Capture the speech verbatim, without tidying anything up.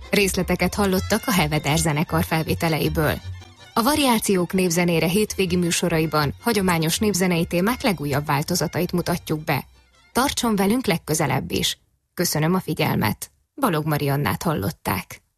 Részleteket hallottak a Helveder zenekar felvételeiből. A Variációk népzenére hétvégi műsoraiban hagyományos népzenei témák legújabb változatait mutatjuk be. Tartson velünk legközelebb is. Köszönöm a figyelmet. Balog Mariannát hallották.